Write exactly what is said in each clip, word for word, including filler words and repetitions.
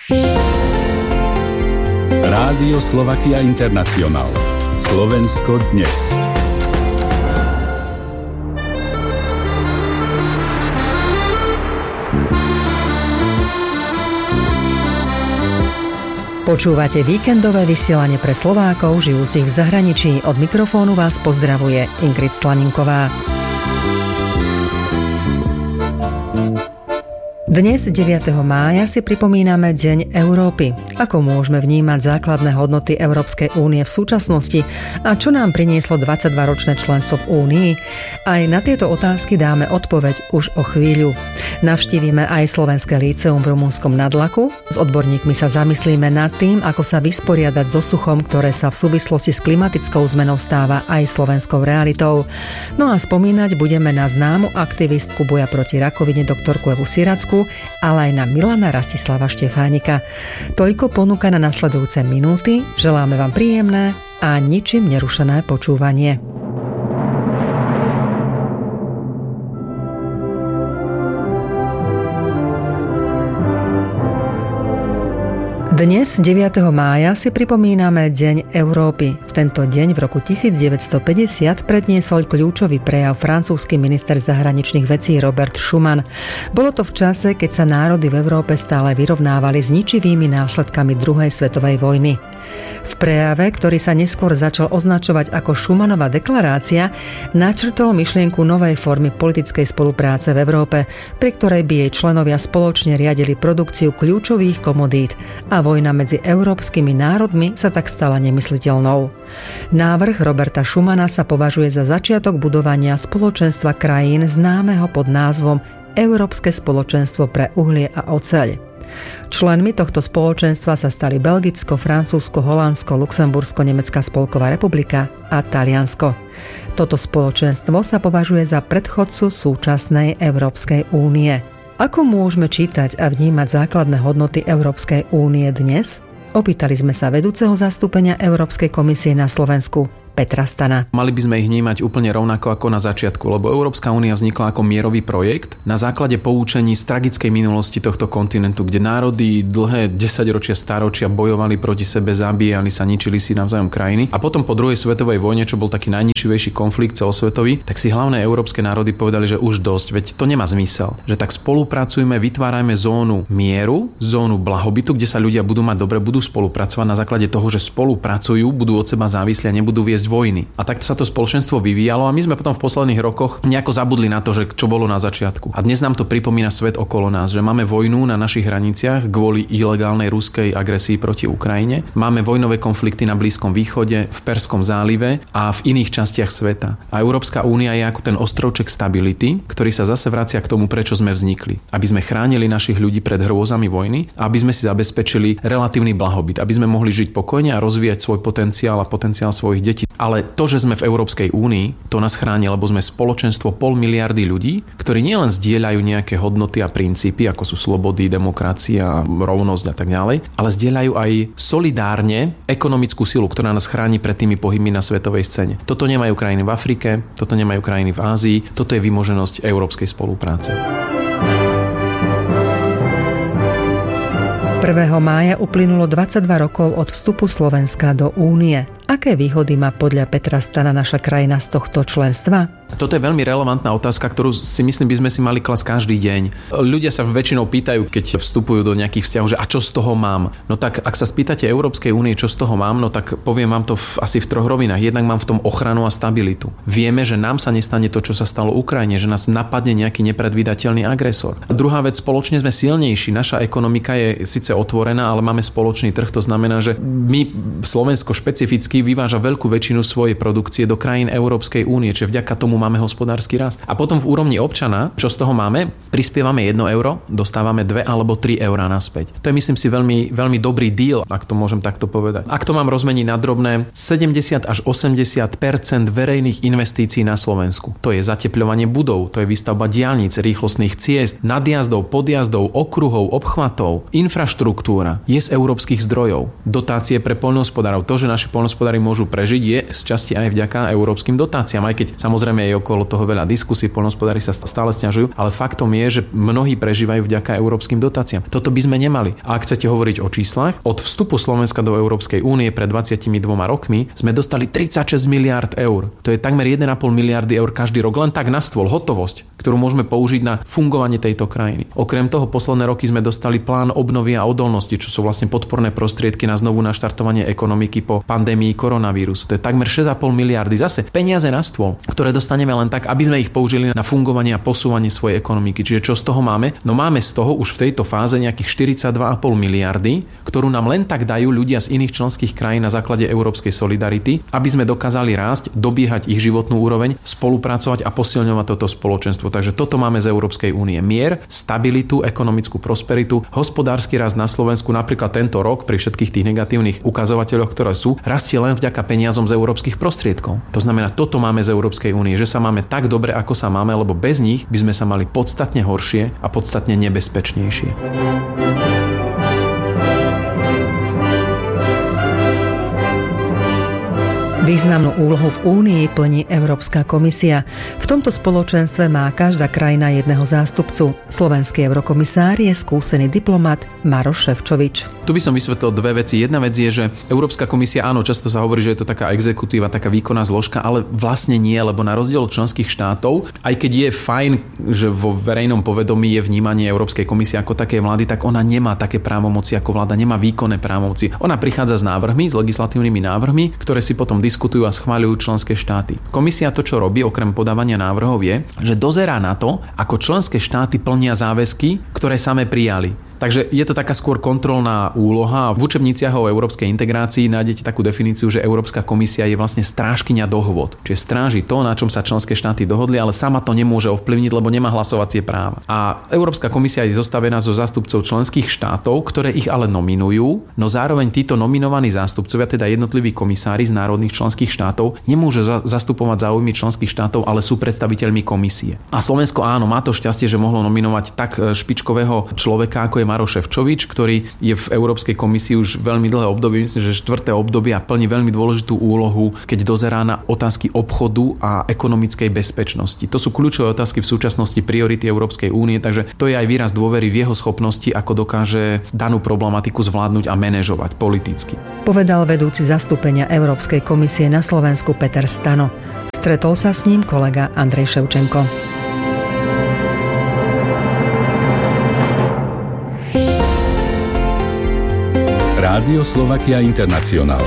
Rádio Slovakia International. Slovensko dnes. Počúvate víkendové vysielanie pre Slovákov žijúcich v zahraničí. Od mikrofónu vás pozdravuje Ingrid Slaninková. Dnes, deviateho mája, si pripomíname Deň Európy. Ako môžeme vnímať základné hodnoty Európskej únie v súčasnosti a čo nám prinieslo dvadsaťdvaročné členstvo v Únii? Aj na tieto otázky dáme odpoveď už o chvíľu. Navštívime aj Slovenské líceum v Rumunskom Nadlaku. S odborníkmi sa zamyslíme nad tým, ako sa vysporiadať so suchom, ktoré sa v súvislosti s klimatickou zmenou stáva aj slovenskou realitou. No a spomínať budeme na známu aktivistku boja proti rakovine doktorku Evu Siracku, ale aj na Milana Rastislava Štefánika. Toľko ponúka na nasledujúce minúty. Želáme vám príjemné a ničím nerušené počúvanie. Dnes, deviateho mája, si pripomíname Deň Európy. V tento deň v roku devätnásťstopäťdesiat predniesol kľúčový prejav francúzsky minister zahraničných vecí Robert Schuman. Bolo to v čase, keď sa národy v Európe stále vyrovnávali s ničivými následkami druhej svetovej vojny. V prejave, ktorý sa neskôr začal označovať ako Schumanova deklarácia, načrtol myšlienku novej formy politickej spolupráce v Európe, pri ktorej by jej členovia spoločne riadili produkciu kľúčových komodít a vojna medzi európskymi národmi sa tak stala nemysliteľnou. Návrh Roberta Schumana sa považuje za začiatok budovania spoločenstva krajín známeho pod názvom Európske spoločenstvo pre uhlie a oceľ. Členmi tohto spoločenstva sa stali Belgicko, Francúzsko, Holandsko, Luxembursko, Nemecká spolková republika a Taliansko. Toto spoločenstvo sa považuje za predchodcu súčasnej Európskej únie. Ako môžeme čítať a vnímať základné hodnoty Európskej únie dnes? Opýtali sme sa vedúceho zastúpenia Európskej komisie na Slovensku, Petra Stana. Mali by sme ich vnímať úplne rovnako ako na začiatku, lebo Európska únia vznikla ako mierový projekt na základe poučení z tragickej minulosti tohto kontinentu, kde národy dlhé desaťročia, stáročia bojovali proti sebe, zabíjali sa, ničili si navzájom krajiny. A potom po druhej svetovej vojne, čo bol taký najničivejší konflikt celosvetový, tak si hlavné európske národy povedali, že už dosť, veď to nemá zmysel. Že tak spolupracujme, vytvárajme zónu mieru, zónu blahobytu, kde sa ľudia budú mať dobre, budú spolupracovať na základe toho, že spolupracujú, budú od seba závislí a nebudú viesť vojny. A takto sa to spoločenstvo vyvíjalo a my sme potom v posledných rokoch nejako zabudli na to, že čo bolo na začiatku. A dnes nám to pripomína svet okolo nás, že máme vojnu na našich hraniciach kvôli ilegálnej ruskej agresii proti Ukrajine. Máme vojnové konflikty na Blízkom východe, v Perskom zálive a v iných častiach sveta. A Európska únia je ako ten ostrovček stability, ktorý sa zase vracia k tomu, prečo sme vznikli. Aby sme chránili našich ľudí pred hrôzami vojny, a aby sme si zabezpečili relatívny blahobyt, aby sme mohli žiť pokojne a rozvíjať svoj potenciál a potenciál svojich detí. Ale to, že sme v Európskej únii, to nás chráni, lebo sme spoločenstvo pol miliardy ľudí, ktorí nielen zdieľajú nejaké hodnoty a princípy, ako sú slobody, demokracia, rovnosť a tak ďalej, ale zdieľajú aj solidárne ekonomickú silu, ktorá nás chráni pred tými pohybmi na svetovej scéne. Toto nemajú krajiny v Afrike, toto nemajú krajiny v Ázii, toto je vymoženosť európskej spolupráce. prvého mája uplynulo dvadsaťdva rokov od vstupu Slovenska do Únie. Aké výhody má podľa Petra Stana naša krajina z tohto členstva? Toto je veľmi relevantná otázka, ktorú si myslím, by sme si mali klasť každý deň. Ľudia sa väčšinou pýtajú, keď vstupujú do nejakých vzťahov, že a čo z toho mám? No tak, ak sa spýtate Európskej únie, čo z toho mám, no tak poviem vám to v, asi v troch rovinách. Jednak mám v tom ochranu a stabilitu. Vieme, že nám sa nestane to, čo sa stalo Ukrajine, že nás napadne nejaký nepredvídateľný agresor. A druhá vec, spoločne sme silnejší. Naša ekonomika je síce otvorená, ale máme spoločný trh. To znamená, že my, Slovensko špecificky, vyváža veľkú väčšinu svojej produkcie do krajín Európskej únie, čiže vďaka tomu máme hospodársky rast. A potom v úrovni občana, čo z toho máme? Prispievame jedno euro, dostávame dve alebo tri eurá naspäť. To je, myslím si, veľmi, veľmi dobrý deal, ak to môžem takto povedať. Ak to mám rozmeniť na drobné, sedemdesiat až osemdesiat percent verejných investícií na Slovensku. To je zatepľovanie budov, to je výstavba diaľnic, rýchlostných ciest, nadjazdov, podjazdov, okruhov, obchvatov, infraštruktúra je z európskych zdrojov. Dotácie pre poľnohospodárov. To, že naši poľnohospodári môžu prežiť, je z časti aj vďaka európskym dotáciám, aj keď samozrejme je okolo toho veľa diskusí, poľnohospodári sa stále sťažujú, ale faktom je, že mnohí prežívajú vďaka európskym dotáciám. Toto by sme nemali. A ak chcete hovoriť o číslach, od vstupu Slovenska do Európskej únie pred dvadsiatimi dvoma rokmi sme dostali tridsaťšesť miliárd eur. To je takmer jeden a pol miliardy eur každý rok len tak na stôl, hotovosť, ktorú môžeme použiť na fungovanie tejto krajiny. Okrem toho posledné roky sme dostali plán obnovy a odolnosti, čo sú vlastne podporné prostriedky na znovu naštartovanie ekonomiky po pandémii koronavírusu. To je takmer šesť a pol miliardy. Zase peniaze na stôl, ktoré dostaneme len tak, aby sme ich použili na fungovanie a posúvanie svojej ekonomiky. Čiže čo z toho máme? No máme z toho už v tejto fáze nejakých štyridsaťdva a pol miliardy, ktorú nám len tak dajú ľudia z iných členských krajín na základe európskej solidarity, aby sme dokázali rásť, dobiehať ich životnú úroveň, spolupracovať a posilňovať toto spoločenstvo. Takže toto máme z Európskej únie. Mier, stabilitu, ekonomickú prosperitu, hospodársky rast na Slovensku napríklad tento rok pri všetkých tých negatívnych ukazovateľoch, ktoré sú, rastie len vďaka peniazom z európskych prostriedkov. To znamená, toto máme z Európskej únie, že sa máme tak dobre, ako sa máme, lebo bez nich by sme sa mali podstatne horšie a podstatne nebezpečnejšie. Významnú úlohu v Únii plní Európska komisia. V tomto spoločenstve má každá krajina jedného zástupcu. Slovenský eurokomisár je skúsený diplomat Maroš Šefčovič. Tu by som vysvetlil dve veci. Jedna vec je, že Európska komisia, áno, často sa hovorí, že je to taká exekutíva, taká výkonná zložka, ale vlastne nie, lebo na rozdiel od členských štátov, aj keď je fajn, že vo verejnom povedomí je vnímanie Európskej komisie ako také vlády, tak ona nemá také právomoci ako vláda, nemá výkonné právomoci. Ona prichádza s návrhmi, s legislatívnymi návrhmi, ktoré si potom diskutujú a schvaľujú členské štáty. Komisia to, čo robí, okrem podávania návrhov, je, že dozerá na to, ako členské štáty plnia záväzky, ktoré same prijali. Takže je to taká skôr kontrolná úloha. V učebniciach o európskej integrácii nájdete takú definíciu, že Európska komisia je vlastne strážkyňa dohôd. Čiže stráži to, na čom sa členské štáty dohodli, ale sama to nemôže ovplyvniť, lebo nemá hlasovacie práva. A Európska komisia je zostavená zo zástupcov členských štátov, ktoré ich ale nominujú, no zároveň títo nominovaní zástupcovia, teda jednotliví komisári z národných členských štátov, nemôžu za- zastupovať záujmy členských štátov, ale sú predstaviteľmi komisie. A Slovensko áno, má to šťastie, že mohlo nominovať tak špičkového človeka, ako je Maroš Šefčovič, ktorý je v Európskej komisii už veľmi dlhé obdobie, myslím, že štvrté obdobie a plní veľmi dôležitú úlohu, keď dozerá na otázky obchodu a ekonomickej bezpečnosti. To sú kľúčové otázky v súčasnosti priority Európskej únie, takže to je aj výraz dôvery v jeho schopnosti, ako dokáže danú problematiku zvládnuť a manažovať politicky. Povedal vedúci zastúpenia Európskej komisie na Slovensku Peter Stano. Stretol sa s ním kolega Andrej Ševčenko. Rádio Slovakia International.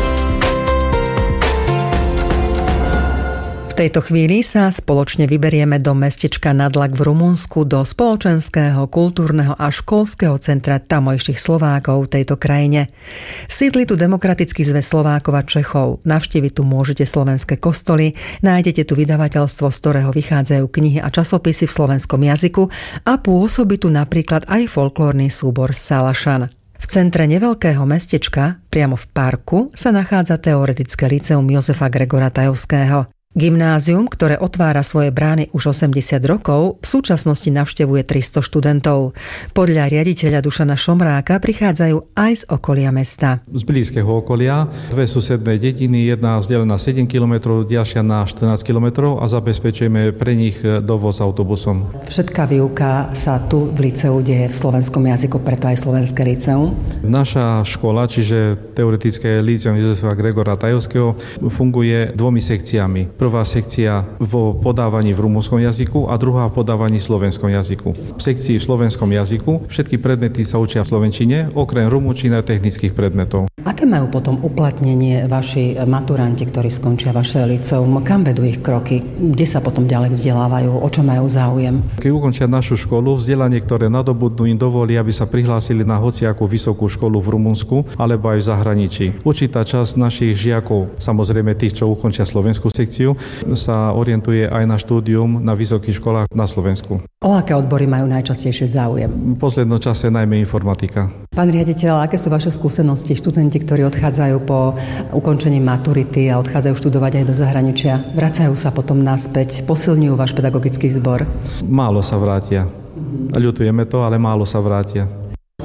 V tejto chvíli sa spoločne vyberieme do mestečka Nadlak v Rumunsku, do spoločenského, kultúrneho a školského centra tamojších Slovákov v tejto krajine. Sídli tu Demokratický zväz Slovákov a Čechov. Navštíviť tu môžete slovenské kostoly, nájdete tu vydavateľstvo, z ktorého vychádzajú knihy a časopisy v slovenskom jazyku a pôsobí tu napríklad aj folklórny súbor Salašan. V centre neveľkého mestečka, priamo v parku, sa nachádza teoretické lyceum Jozefa Gregora Tajovského. Gymnázium, ktoré otvára svoje brány už osemdesiat rokov, v súčasnosti navštevuje tristo študentov. Podľa riaditeľa Dušana Šomráka prichádzajú aj z okolia mesta. Z blízkeho okolia, dve susedné dediny, jedna vzdialená sedem kilometrov, ďalšia na štrnásť kilometrov a zabezpečujeme pre nich dovoz autobusom. Všetká výuka sa tu v liceu deje v slovenskom jazyku, preto aj slovenské liceum. Naša škola, čiže teoretické lyceum Jozefa Gregora Tajovského, funguje dvomi sekciami. Prvá sekcia vo podávaní v rumunskom jazyku a druhá v podávaní v slovenskom jazyku. V sekcii v slovenskom jazyku všetky predmety sa učia v slovenčine, okrem rumunčiny a technických predmetov. Aké majú potom uplatnenie vaši maturanti, ktorí skončia vaše liceum? Kam vedú ich kroky? Kde sa potom ďalej vzdelávajú? O čo majú záujem? Keď ukončia našu školu, vzdelanie, ktoré nadobudnú, im dovolí, aby sa prihlásili na hociakú vysokú školu v Rumunsku alebo aj v zahraničí. Určitá časť našich žiakov, samozrejme tých, čo ukončia slovenskú sekciu, sa orientuje aj na štúdium na vysokých školách na Slovensku. O aké odbory majú najčastejšie záujem? V poslednom čase najmä informatika. Pán riaditeľ, aké sú vaše skúsenosti? Študenti, ktorí odchádzajú po ukončení maturity a odchádzajú študovať aj do zahraničia, vracajú sa potom naspäť, posilňujú váš pedagogický zbor? Málo sa vrátia. Ľutujeme to, ale málo sa vrátia.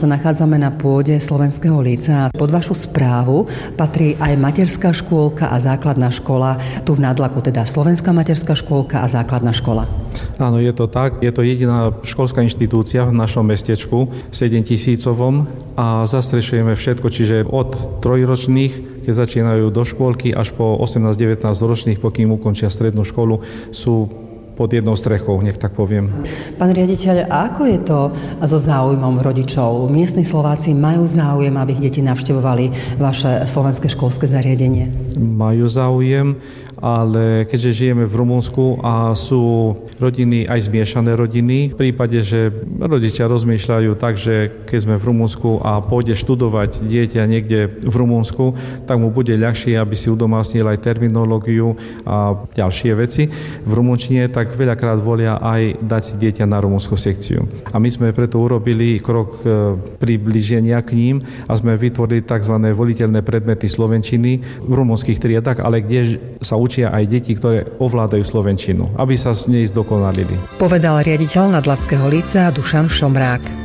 sa nachádzame na pôde Slovenského lícea. Pod vašu správu patrí aj materská škôlka a základná škola. Tu v Nádlaku teda Slovenská materská škôlka a základná škola. Áno, je to tak. Je to jediná školská inštitúcia v našom mestečku, sedemtisícovom, a zastrešujeme všetko, čiže od trojročných, keď začínajú do škôlky, až po osemnásť devätnásť ročných, pokým ukončia strednú školu, sú pod jednou strechou, nech tak poviem. Pán riaditeľ, ako je to so záujmom rodičov? Miestni Slováci majú záujem, aby ich deti navštevovali vaše slovenské školské zariadenie? Majú záujem, ale keďže žijeme v Rumunsku a sú rodiny aj zmiešané rodiny, v prípade, že rodičia rozmýšľajú tak, že keď sme v Rumunsku a pôjde študovať dieťa niekde v Rumunsku, tak mu bude ľahšie, aby si udomácnil aj terminológiu a ďalšie veci v rumunčine, tak veľakrát volia aj dať si dieťa na rumunskú sekciu. A my sme preto urobili krok priblíženia k ním a sme vytvorili tzv. Voliteľné predmety slovenčiny v rumunských triedách, ale kde sa učia aj deti, ktoré ovládajú slovenčinu, aby sa z nej zdokonalili. Povedal riaditeľ Nádlackého lícea Dušan Šomrák.